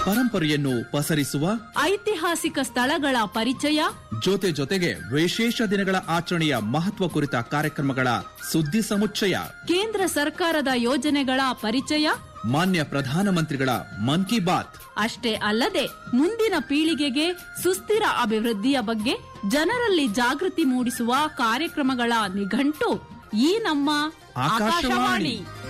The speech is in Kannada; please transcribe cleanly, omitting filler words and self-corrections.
ಪರಂಪರೆಯನ್ನು ಪಸರಿಸುವ ಐತಿಹಾಸಿಕ ಸ್ಥಳಗಳ ಪರಿಚಯ, ಜೊತೆಗೆ ವಿಶೇಷ ದಿನಗಳ ಆಚರಣೆಯ ಮಹತ್ವ ಕುರಿತ ಕಾರ್ಯಕ್ರಮಗಳ ಸುದ್ದಿ ಸಮುಚ್ಚಯ, ಕೇಂದ್ರ ಸರ್ಕಾರದ ಯೋಜನೆಗಳ ಪರಿಚಯ, ಮಾನ್ಯ ಪ್ರಧಾನಮಂತ್ರಿಗಳ ಮನ್ ಕಿ ಬಾತ್. ಅಷ್ಟೇ ಅಲ್ಲದೆ ಮುಂದಿನ ಪೀಳಿಗೆಗೆ ಸುಸ್ಥಿರ ಅಭಿವೃದ್ಧಿಯ ಬಗ್ಗೆ ಜನರಲ್ಲಿ ಜಾಗೃತಿ ಮೂಡಿಸುವ ಕಾರ್ಯಕ್ರಮಗಳ ನಿಘಂಟು ಈ ನಮ್ಮ ಆಕಾಶವಾಣಿ.